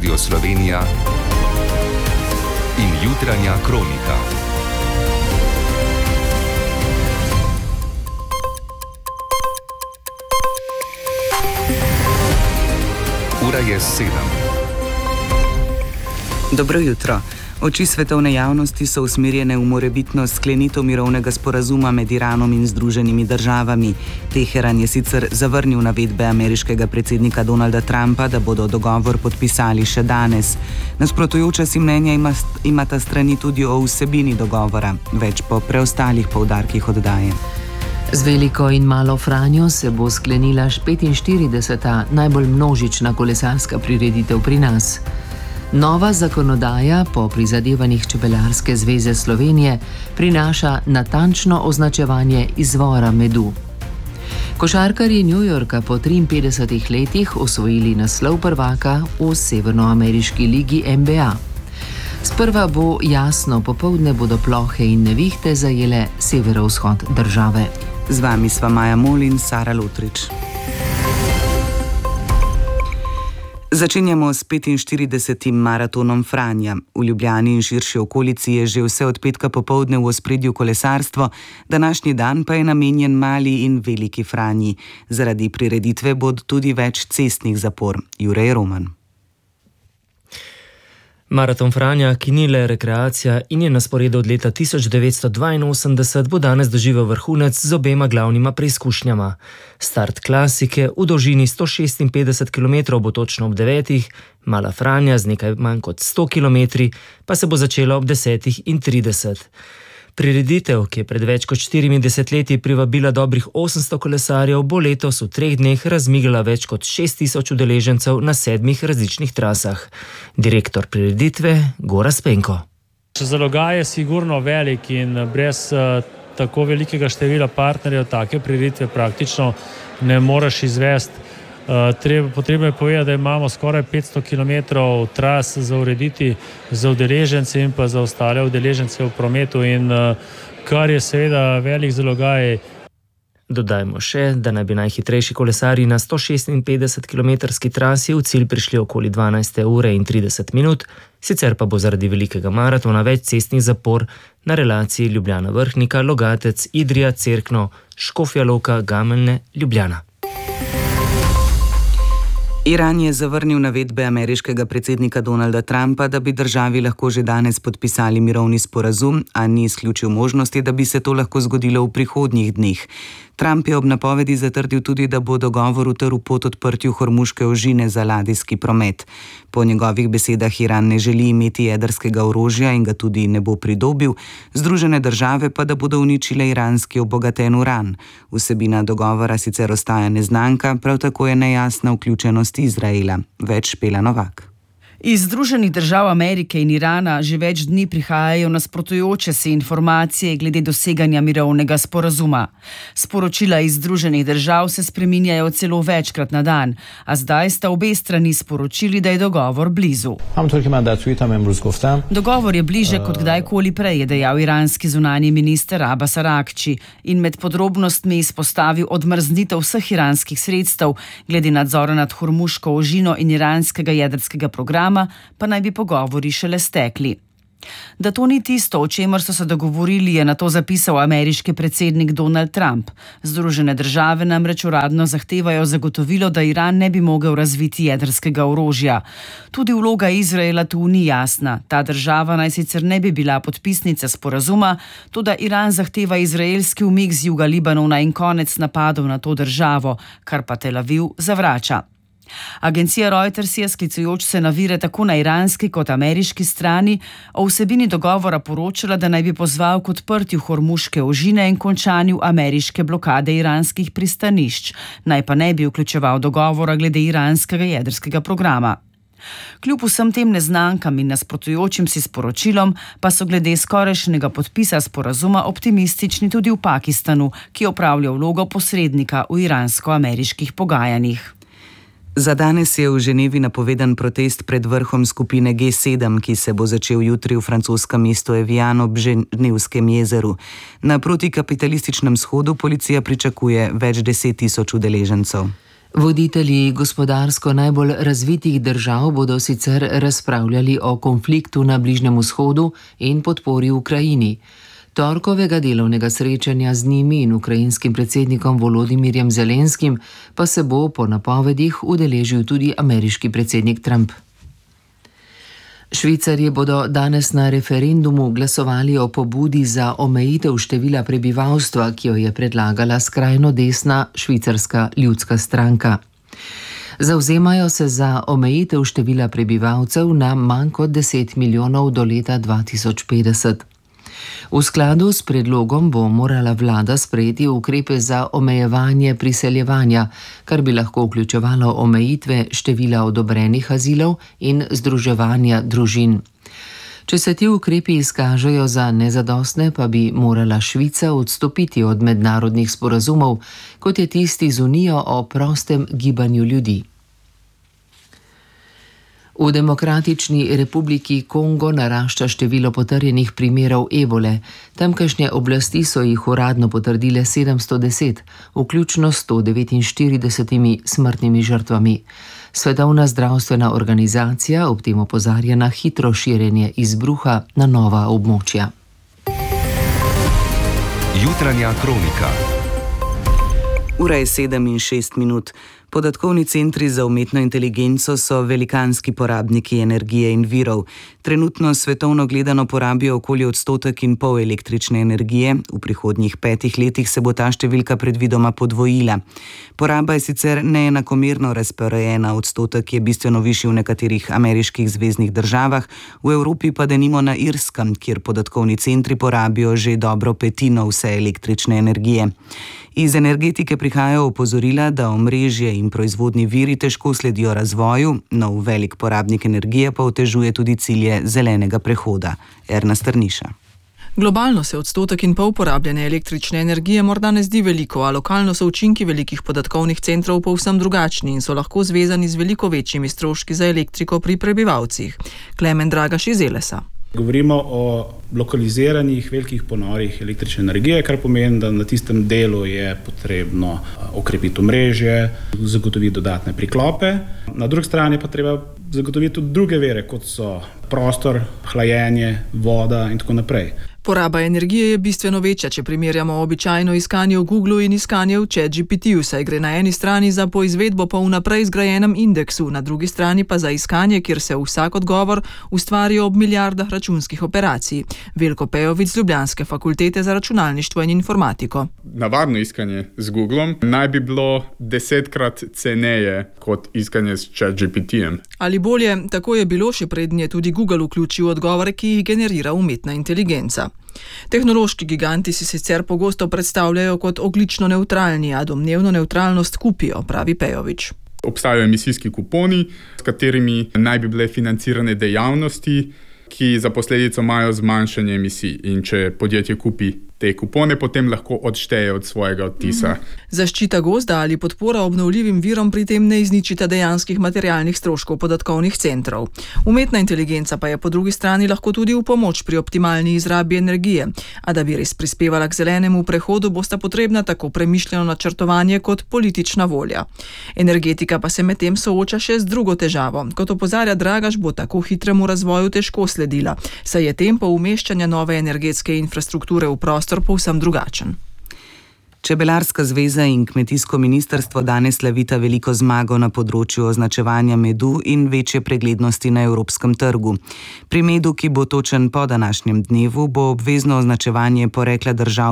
Radio Slovenija in jutranja kronika. Ura je 7. Dobro jutro. Oči svetovne javnosti so usmerjene v morebitno sklenitev mirovnega sporazuma med Iranom in Združenimi državami. Teheran je sicer zavrnil navedbe ameriškega predsednika Donalda Trumpa, da bodo dogovor podpisali še danes. Nasprotujoča si mnenja imata strani tudi o vsebini dogovora. Več po preostalih poudarkih oddaje. Z Veliko in Malo Franjo se bo sklenila 45. najbolj množična kolesarska prireditev pri nas. Nova zakonodaja po prizadevanjih Čebelarske zveze Slovenije prinaša natančno označevanje izvora medu. Košarkarji New Yorka po 53 letih osvojili naslov prvaka v severnoameriški ligi NBA. Sprva bo jasno, popoldne bodo plohe in nevihte zajele severovzhod države. Z vami sva Maja Mol in Sara Lotrič. Začenjamo s 45. maratonom Franja. V Ljubljani in širši okolici je že vse od petka popoldne v ospredju kolesarstvo, današnji dan pa je namenjen Mali in Veliki Franji. Zaradi prireditve bo tudi več cestnih zapor. Jurej Roman. Maraton Franja, ki ni le rekreacija in je na sporedu od leta 1982, bo danes doživel vrhunec z obema glavnima preizkušnjama. Start klasike v dolžini 156 km bo točno ob 9, Mala Franja z nekaj manj kot 100 km pa se bo začela ob 10:30. Prireditev, ki je pred več kot 40 leti privabila dobrih 800 kolesarjev, bo letos v 3 dneh razmigala več kot 6000 udeležencev na 7 različnih trasah. Direktor prireditve Gorazd Penko. Zalogaj je sigurno velik in brez tako velikega števila partnerjev take prireditve praktično ne moreš izvesti. Potrebno je povedati, da imamo skoraj 500 km tras za urediti za udeležence in pa za ostale udeležence v prometu, in kar je seveda velik zalogaj. Dodajmo še, da naj bi najhitrejši kolesarji na 156 km trasi v cilj prišli okoli 12:30, sicer pa bo zaradi velikega maratona več cestnih zapor na relaciji Ljubljana-Vrhnika, Logatec, Idrija, Cerkno, Škofja Loka, Gameljne, Ljubljana. Iran je zavrnil navedbe ameriškega predsednika Donalda Trumpa, da bi državi lahko že danes podpisali mirovni sporazum, a ni izključil možnosti, da bi se to lahko zgodilo v prihodnjih dneh. Trump je ob napovedi zatrdil tudi, da bo dogovor utrl pot odprtju Hormuške ožine za ladijski promet. Po njegovih besedah Iran ne želi imeti jedrskega orožja in ga tudi ne bo pridobil, Združene države pa da bodo uničile iranski obogaten uran. Vsebina dogovora sicer ostaja neznanka, prav tako je nejasna vključenost Izraela. Več Špela Novak. Iz Združenih držav Amerike in Irana že več dni prihajajo nasprotujoče se informacije glede doseganja mirovnega sporazuma. Sporočila iz Združenih držav se spreminjajo celo večkrat na dan, a zdaj sta obe strani sporočili, da je dogovor blizu. Dogovor je bliže kot kdajkoli prej, je dejal iranski zunanji minister Abbas Araghči in med podrobnostmi izpostavil odmrznitev vseh iranskih sredstev glede nadzora nad Hormuško ožino in iranskega jedrskega programa, pa naj bi pogovori šele stekli. Da to ni tisto, o čemer so se dogovorili, je nato zapisal ameriški predsednik Donald Trump. Združene države namreč uradno zahtevajo zagotovilo, da Iran ne bi mogel razviti jedrskega orožja. Tudi vloga Izraela tu ni jasna. Ta država naj sicer ne bi bila podpisnica sporazuma, toda Iran zahteva izraelski umik z juga Libanona in konec napadov na to državo, kar pa Tel Aviv zavrača. Agencija Reuters je, sklicujoč se na vire tako na iranski kot ameriški strani, o vsebini dogovora poročala, da naj bi pozval k odprtju Hormuške ožine in končanju ameriške blokade iranskih pristanišč, naj pa ne bi vključeval dogovora glede iranskega jedrskega programa. Kljub vsem tem neznankam in nasprotujočim si sporočilom pa so glede skorajšnjega podpisa sporazuma optimistični tudi v Pakistanu, ki opravlja vlogo posrednika v iransko-ameriških pogajanjih. Za danes je v Ženevi napovedan protest pred vrhom skupine G7, ki se bo začel jutri v francoskem mestu Evian ob Ženevskem jezeru. Na protikapitalističnem shodu policija pričakuje več 10 000 udeležencev. Voditelji gospodarsko najbolj razvitih držav bodo sicer razpravljali o konfliktu na Bližnjem vzhodu in podpori Ukrajini. Torkovega delovnega srečanja z njimi in ukrajinskim predsednikom Volodimirjem Zelenskim pa se bo po napovedih udeležil tudi ameriški predsednik Trump. Švicarji bodo danes na referendumu glasovali o pobudi za omejitev števila prebivalstva, ki jo je predlagala skrajno desna švicarska ljudska stranka. Zavzemajo se za omejitev števila prebivalcev na manj kot 10 milijonov do leta 2050. V skladu s predlogom bo morala vlada sprejeti ukrepe za omejevanje priseljevanja, kar bi lahko vključevalo omejitve števila odobrenih azilov in združevanja družin. Če se ti ukrepi izkažejo za nezadostne, pa bi morala Švica odstopiti od mednarodnih sporazumov, kot je tisti z Unijo o prostem gibanju ljudi. V Demokratični republiki Kongo narašča število potrjenih primerov ebole. Tamkajšnje oblasti so jih uradno potrdile 710, vključno 149 smrtnimi žrtvami. Svetovna zdravstvena organizacija ob tem opozarja na hitro širjenje izbruha na nova območja. Jutranja kronika. Ura je 7:06. Podatkovni centri za umetno inteligenco so velikanski porabniki energije in virov. Trenutno svetovno gledano porabijo okoli 1,5 % električne energije, v prihodnjih 5 letih se bo ta številka predvidoma podvojila. Poraba je sicer neenakomerno razporejena, odstotek je bistveno višji v nekaterih ameriških zveznih državah, v Evropi pa denimo na Irskem, kjer podatkovni centri porabijo že dobro petino vse električne energije. Iz energetike prihajajo opozorila, da omrežje in proizvodni viri težko sledijo razvoju, nov velik porabnik energije pa otežuje tudi cilje zelenega prehoda. Erna Strniša. Globalno se 1,5 % porabljene električne energije morda ne zdi veliko, a lokalno so učinki velikih podatkovnih centrov povsem drugačni in so lahko zvezani z veliko večjimi stroški za elektriko pri prebivalcih. Klemen Dragaš iz Elesa. Govorimo o lokaliziranih velikih ponorih električne energije, kar pomeni, da na tistem delu je potrebno okrepiti omrežje, zagotoviti dodatne priklope. Na drugi strani pa treba zagotoviti tudi druge vire, kot so prostor, hlajenje, voda in tako naprej. Poraba energije je bistveno večja, če primerjamo običajno iskanje v Googlu in iskanje v ChatGPT-ju, saj gre na eni strani za poizvedbo po vnaprej zgrajenem indeksu, na drugi strani pa za iskanje, kjer se vsak odgovor ustvari ob milijardah računskih operacij. Veljko Pejović z ljubljanske fakultete za računalništvo in informatiko. Navadno iskanje z Googlom naj bi bilo 10-krat ceneje kot iskanje s ChatGPT-jem. Ali bolje, tako je bilo še prednje tudi Google vključil odgovore, ki jih generira umetna inteligenca. Tehnološki giganti si sicer pogosto predstavljajo kot ogljično nevtralni, a domnevno nevtralnost kupijo, pravi Pejović. Obstajajo emisijski kuponi, s katerimi naj bi bile financirane dejavnosti, ki za posledico imajo zmanjšanje emisij. In če podjetje kupi te kupone, potem lahko odšteje od svojega odtisa. Zaščita gozda ali podpora obnovljivim virom pri tem ne izničita dejanskih materialnih stroškov podatkovnih centrov. Umetna inteligenca pa je po drugi strani lahko tudi v pomoč pri optimalni izrabi energije. A da bi res prispevala k zelenemu prehodu, bosta potrebna tako premišljeno načrtovanje kot politična volja. Energetika pa se medtem sooča še z drugo težavo. Kot opozarja Dragaš, bo tako hitremu razvoju težko sledila, saj je tempo umeščanja nove energetske infrastrukture v prostor povsem drugačen. Čebelarska zveza in kmetijsko ministrstvo danes slavita veliko zmago na področju označevanja medu in večje preglednosti na evropskem trgu. Pri medu, ki bo točen po današnjem dnevu, bo obvezno označevanje porekla držav